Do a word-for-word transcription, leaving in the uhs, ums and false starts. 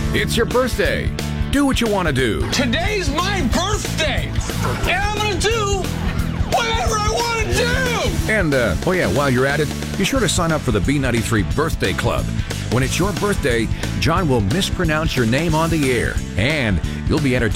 It's your birthday. Do what you want to do. Today's my birthday, and I'm going to do whatever I want to do. And, uh, oh yeah, while you're at it, be sure to sign up for the B ninety-three Birthday Club. When it's your birthday, John will mispronounce your name on the air, and you'll be entertained